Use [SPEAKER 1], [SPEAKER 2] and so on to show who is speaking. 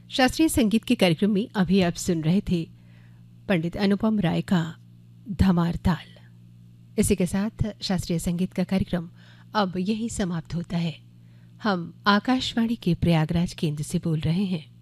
[SPEAKER 1] शास्त्रीय संगीत के कार्यक्रम में अभी आप सुन रहे थे पंडित अनुपम राय का धमार ताल। इसी के साथ शास्त्रीय संगीत का कार्यक्रम अब यहीं समाप्त होता है। हम आकाशवाणी के प्रयागराज केंद्र से बोल रहे हैं।